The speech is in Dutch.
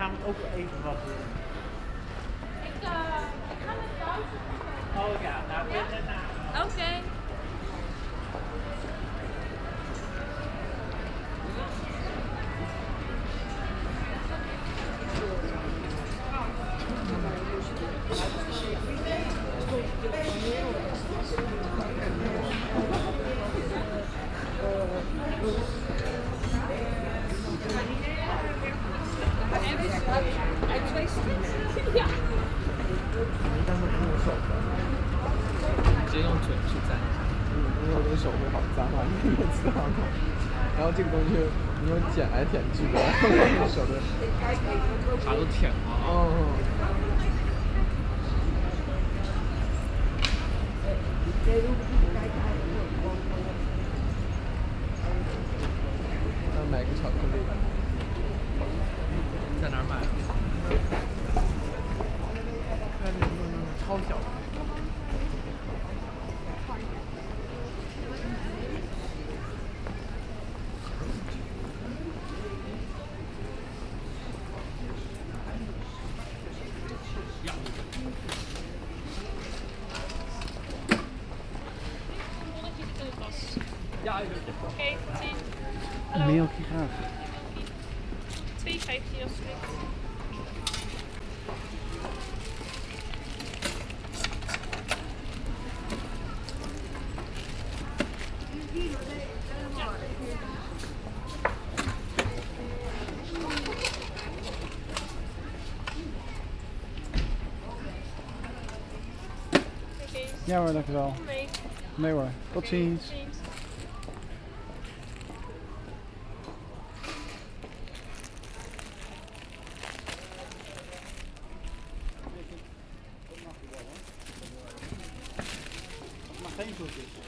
gaan ook even wat doen. Ik ga met pauze. Oh ja, nou ben je daarna. Oké. Ja。 直接用嘴去沾一下。 因为我的手会好脏啊，你每次好脏。然后这个东西你用舔来舔去的，手的啥都舔了啊。 买个巧克力。 在哪儿买啊？ 看那个超小。 Ja, Oké, tot ziens. Een mailtje graag. 2,15 alsjeblieft. Ja hoor, dankjewel. Nee. Nee hoor, tot ziens. Geen zoetjes.